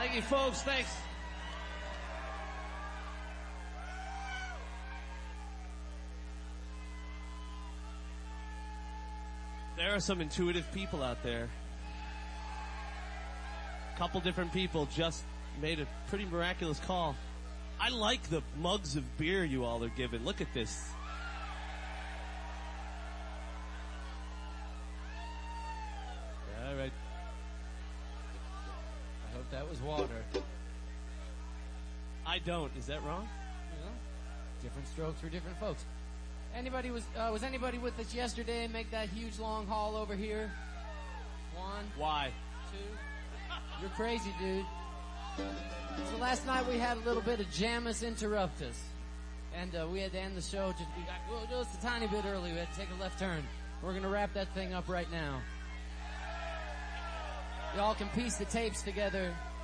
Thank you, folks. Thanks. There are some intuitive people out there. A couple different people just made a pretty miraculous call. I like the mugs of beer you all are giving. Look at this. All right. I hope that was water. I don't. Is that wrong? Yeah. Different strokes for different folks. Anybody was anybody with us yesterday and make that huge long haul over here? One. Why? Two. You're crazy, dude. So last night we had a little bit of Janus Interruptus. And we had to end the show just a tiny bit early. We had to take a left turn. We're going to wrap that thing up right now. Y'all can piece the tapes together